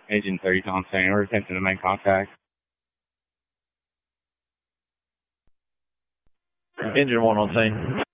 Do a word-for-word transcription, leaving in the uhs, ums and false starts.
Agent thirty on scene. We're attempting to make contact. Engine one on scene.